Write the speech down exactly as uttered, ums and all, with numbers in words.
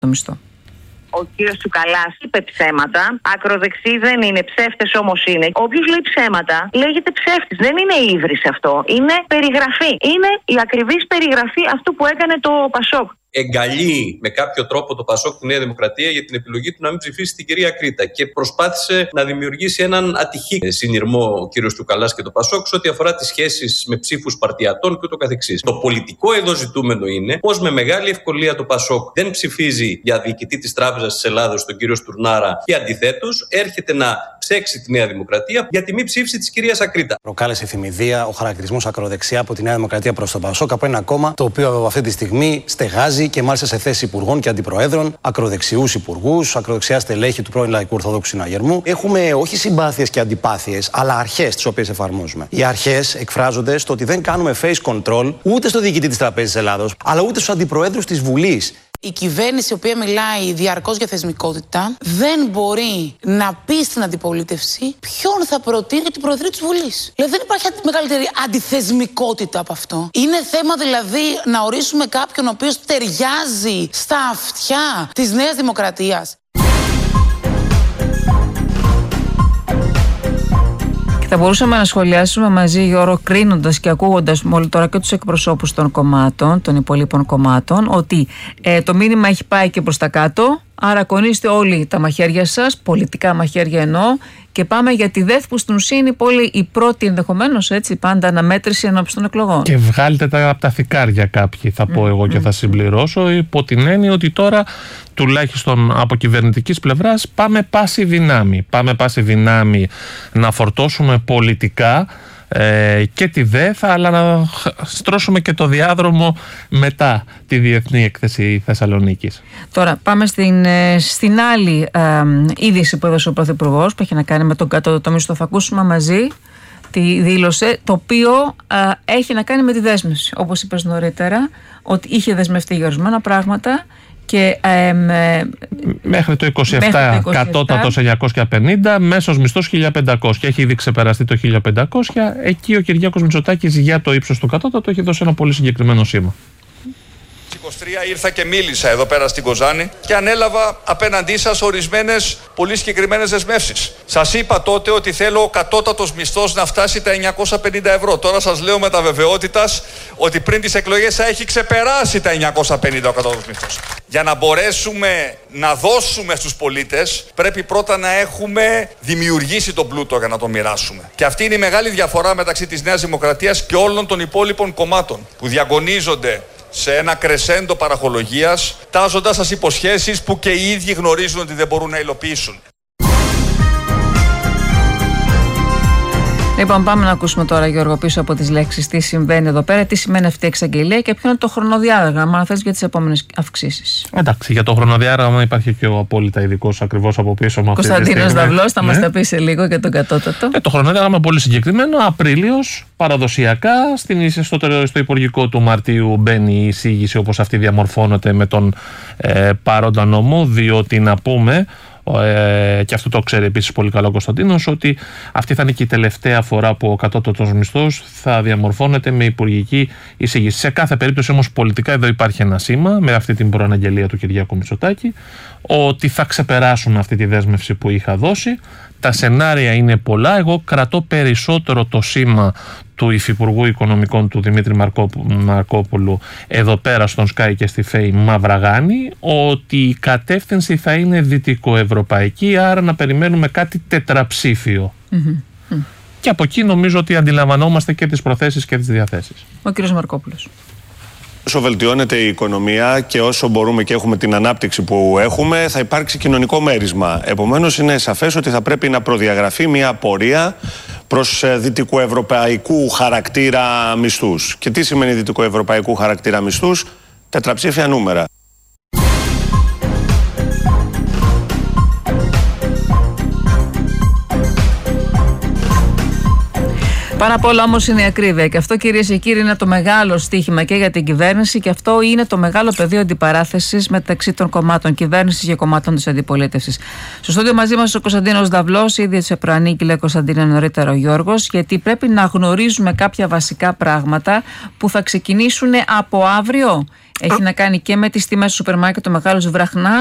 το μισθό. Ο κύριος Τσουκαλάς είπε ψέματα. Ακροδεξί δεν είναι, ψεύτες όμως είναι. Όποιος λέει ψέματα λέγεται ψεύτης. Δεν είναι ύβρις αυτό. Είναι περιγραφή. Είναι η ακριβής περιγραφή αυτού που έκανε το Πασόκ. Εγκαλεί με κάποιο τρόπο το Πασόκ τη Νέα Δημοκρατία για την επιλογή του να μην ψηφίσει την κυρία Κρήτα και προσπάθησε να δημιουργήσει έναν ατυχή συνειρμό ο κύριος Τσουκαλάς και το Πασόκ σε ό,τι αφορά τις σχέσεις με ψήφους παρτιατών και ούτω καθεξής. Το πολιτικό εδώ ζητούμενο είναι πως με μεγάλη ευκολία το Πασόκ δεν ψηφίζει για διοικητή της Τράπεζας της Ελλάδος τον κύριο Στουρνάρα και αντιθέτως έρχεται να ψέξει τη Νέα Δημοκρατία για τη μη ψήφιση της κυρίας Ακρίτα. Προκάλεσε θυμηδία ο χαρακτηρισμός ακροδεξιά από τη Νέα Δημοκρατία προς τον Πασόκ από ένα κόμμα το οποίο αυτή τη στιγμή στεγάζει και μάλιστα σε θέση υπουργών και αντιπροέδρων, ακροδεξιούς υπουργούς, ακροδεξιά στελέχη του πρώην Λαϊκού Ορθοδόξου Συναγερμού. Έχουμε όχι συμπάθειες και αντιπάθειες, αλλά αρχές τις οποίες εφαρμόζουμε. Οι αρχές εκφράζονται στο ότι δεν κάνουμε face control ούτε στο διοικητή της Τραπέζης Ελλάδος, αλλά ούτε στους αντιπροέδρους της Βουλής. Η κυβέρνηση, η οποία μιλάει διαρκώς για θεσμικότητα, δεν μπορεί να πει στην αντιπολίτευση ποιον θα προτείνει για την Προεδρία της Βουλής. Δηλαδή δεν υπάρχει μεγαλύτερη αντιθεσμικότητα από αυτό. Είναι θέμα δηλαδή να ορίσουμε κάποιον ο οποίος ταιριάζει στα αυτιά της Νέας Δημοκρατίας. Θα μπορούσαμε να σχολιάσουμε μαζί, Γιώργο, κρίνοντας και ακούγοντας μόλις τώρα και τους εκπροσώπους των κομμάτων, των υπολείπων κομμάτων, ότι ε, το μήνυμα έχει πάει και προς τα κάτω. Άρα κονίστε όλοι τα μαχαίρια σας, πολιτικά μαχαίρια εννοώ, και πάμε για τη ΔΕΘ που στην ουσία είναι πολύ η πρώτη ενδεχομένως έτσι πάντα αναμέτρηση ενώπιση των εκλογών. Και βγάλτε τα από τα θικάρια κάποιοι, θα πω εγώ, mm, και θα συμπληρώσω, υπό την έννοια ότι τώρα τουλάχιστον από κυβερνητικής πλευράς πάμε πάση δυνάμει. Πάμε πάση δυνάμει να φορτώσουμε πολιτικά Ε, και τη ΔΕΘ, αλλά να στρώσουμε και το διάδρομο μετά τη Διεθνή Έκθεση Θεσσαλονίκης. Τώρα πάμε στην, στην άλλη ε, είδηση που έδωσε ο Πρωθυπουργός, που έχει να κάνει με τον κατώτατο μισθό. Θα ακούσουμε μαζί τη δήλωσε, το οποίο ε, έχει να κάνει με τη δέσμευση. Όπως είπες νωρίτερα, ότι είχε δεσμευτεί για ορισμένα πράγματα. Και, ε, με, μέχρι το είκοσι επτά κατώτατος εννιακόσια πενήντα, μέσος μισθός χίλια πεντακόσια. Έχει ήδη ξεπεραστεί το χίλια πεντακόσια. Εκεί ο Κυριάκος Μητσοτάκης για το ύψος του κατώτατου έχει δώσει ένα πολύ συγκεκριμένο σήμα. είκοσι τρία ήρθα και μίλησα εδώ πέρα στην Κοζάνη και ανέλαβα απέναντί σας ορισμένες πολύ συγκεκριμένες δεσμεύσεις. Σας είπα τότε ότι θέλω ο κατώτατος μισθός να φτάσει τα εννιακόσια πενήντα ευρώ. Τώρα σας λέω με τα βεβαιότητας ότι πριν τις εκλογές θα έχει ξεπεράσει τα εννιακόσια πενήντα ο κατώτατος μισθός. Για να μπορέσουμε να δώσουμε στους πολίτες πρέπει πρώτα να έχουμε δημιουργήσει τον πλούτο για να τον μοιράσουμε. Και αυτή είναι η μεγάλη διαφορά μεταξύ της Νέας Δημοκρατίας και όλων των υπόλοιπων κομμάτων που διαγωνίζονται σε ένα κρεσέντο παραχολογίας, τάζοντας σας υποσχέσεις που και οι ίδιοι γνωρίζουν ότι δεν μπορούν να υλοποιήσουν. Λοιπόν, πάμε να ακούσουμε τώρα, Γιώργο, πίσω από τις λέξεις τι συμβαίνει εδώ πέρα, τι σημαίνει αυτή η εξαγγελία και ποιο είναι το χρονοδιάγραμμα, αν θες, για τις επόμενες αυξήσεις. Εντάξει, για το χρονοδιάγραμμα υπάρχει και ο απόλυτα ειδικός ακριβώς από πίσω. Κωνσταντίνος Δαυλός, θα ναι. μας τα πει σε λίγο για τον κατώτατο. Ε, το χρονοδιάγραμμα πολύ συγκεκριμένο. Απρίλιος, παραδοσιακά, στην, στο, στο Υπουργικό του Μαρτίου μπαίνει η εισήγηση όπως αυτή διαμορφώνεται με τον ε, παρόντα νόμο, διότι να πούμε. Ε, και αυτό το ξέρει επίσης πολύ καλά ο Κωνσταντίνος, ότι αυτή θα είναι και η τελευταία φορά που ο κατώτατος μισθός θα διαμορφώνεται με υπουργική εισήγηση. Σε κάθε περίπτωση όμως πολιτικά εδώ υπάρχει ένα σήμα με αυτή την προαναγγελία του Κυριάκου Μητσοτάκη ότι θα ξεπεράσουν αυτή τη δέσμευση που είχα δώσει. Τα σενάρια είναι πολλά. Εγώ κρατώ περισσότερο το σήμα του Υφυπουργού Οικονομικών του Δημήτρη Μαρκόπουλου εδώ πέρα στον Sky και στη ΦΕΗ Μαυραγάνη, ότι η κατεύθυνση θα είναι δυτικοευρωπαϊκή, άρα να περιμένουμε κάτι τετραψήφιο. Mm-hmm. Και από εκεί νομίζω ότι αντιλαμβανόμαστε και τις προθέσεις και τις διαθέσεις. Ο κ. Μαρκόπουλος. Όσο βελτιώνεται η οικονομία και όσο μπορούμε και έχουμε την ανάπτυξη που έχουμε, θα υπάρξει κοινωνικό μέρισμα. Επομένως, είναι σαφές ότι θα πρέπει να προδιαγραφεί μια πορεία προς δυτικοευρωπαϊκού χαρακτήρα μισθούς. Και τι σημαίνει δυτικοευρωπαϊκού χαρακτήρα μισθούς? Τετραψήφια νούμερα. Πάνω απ' όλα όμως είναι η ακρίβεια. Και αυτό, κυρίες και κύριοι, είναι το μεγάλο στοίχημα και για την κυβέρνηση, και αυτό είναι το μεγάλο πεδίο αντιπαράθεσης μεταξύ των κομμάτων κυβέρνησης και κομμάτων της αντιπολίτευσης. Στο στούντιο μαζί μας ο Κωνσταντίνος Δαυλός, ήδη σε προανήκει, λέει Κωνσταντίνα νωρίτερα ο Γιώργος, γιατί πρέπει να γνωρίζουμε κάποια βασικά πράγματα που θα ξεκινήσουν από αύριο. Έχει να κάνει και με τις τιμές του σούπερ μάρκετ, ο μεγάλος βραχνάς.